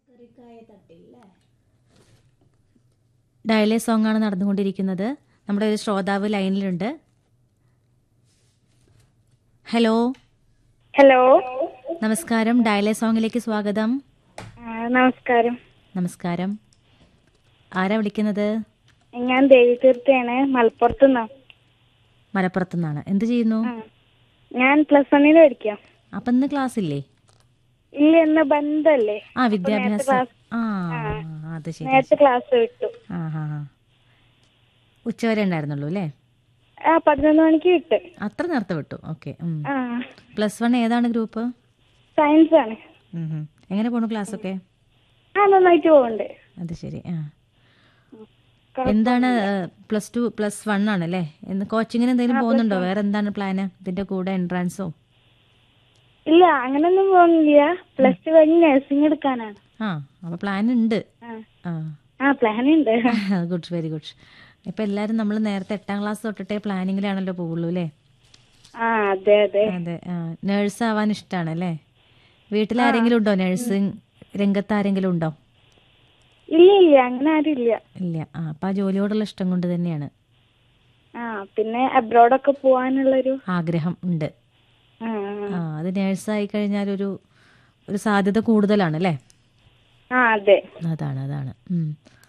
ഡയലേ song ആണ് നടന്നുകൊണ്ടിരിക്കുന്നത്. നമ്മുടെ ഒരു ശ്രോതാവ് ലൈനിലുണ്ട്. Hello hello. നമസ്കാരം, ഡയലേ സോങ്ങിലേക്ക് സ്വാഗതം. നമസ്കാരം. നമസ്കാരം, ആരാ വിളിക്കുന്നത്? ഞാൻ ദേവിതീർത്ഥയാണ്, മലപ്പുറത്തുനിന്നാ. മലപ്പുറത്തു നിന്നാണ്. എന്ത് ചെയ്യുന്നു? ഞാൻ +1 പഠിക്കാം. അപ്പം ഇന്ന് ക്ലാസ് ഇല്ലേ? ഇല്ല, ഇന്ന് ബന്ധല്ലേ. ആ, വിദ്യാഭ്യാസം. ആ, അത് ശരി. നേരത്തെ ക്ലാസ് വിട്ടു. ആ ഹാ ഹാ. ഉച്ചവരെ ഉണ്ടായിരുന്നുള്ളൂ അല്ലേ? 11 മണിക്ക് വിട്ട്. അത്ര നേരത്തെ വിട്ടു. ഓക്കെ. ആ, +1 ഏതാണ് ഗ്രൂപ്പ്? സയൻസ് ആണ്. എങ്ങനെ പോണു ക്ലാസ്സൊക്കെ? നന്നായിട്ട് പോകുന്നുണ്ട്. അത് ശരി. ആ, എന്താണ് +2 +1 ആണല്ലേ? കോച്ചിങ്ങിന് എന്തെങ്കിലും പോകുന്നുണ്ടോ? വേറെ എന്താണ് പ്ലാന് ഇതിന്റെ കൂടെ? എൻട്രൻസോ? ഇല്ല, അങ്ങനൊന്നും പോകുന്നില്ല. +2 കഴിഞ്ഞ് നഴ്സിംഗ് എടുക്കാനാണ്. ആ, അപ്പൊ പ്ലാൻ ഉണ്ട്. പ്ലാൻ ഉണ്ട്. Good, very good. ഇപ്പൊ എല്ലാരും നമ്മൾ നേരത്തെ 8ാം ക്ലാസ് തൊട്ടിട്ടേ പ്ലാനിങ്ങിലാണല്ലോ പോകുള്ളൂ അല്ലേ? അതെ അതെ അതെ. നേഴ്സ് ആവാൻ ഇഷ്ടമാണല്ലേ? വീട്ടിൽ ആരെങ്കിലും ഉണ്ടോ നഴ്സിംഗ് രംഗത്ത്? ആരെങ്കിലും ഉണ്ടോ? ഇല്ല ഇല്ല, അങ്ങനെ ആരും ഇല്ല. ഇല്ല. അപ്പൊ ആ ജോലിയോടുള്ള ഇഷ്ടം കൊണ്ട് തന്നെയാണ്. പിന്നെ അബ്രോഡൊക്കെ പോവാനുള്ളൊരു ആഗ്രഹം ഉണ്ട്. അത് നേഴ്സായി കഴിഞ്ഞാൽ ഒരു സാധ്യത കൂടുതലാണ് അല്ലേ? അതെ. അതാണ്.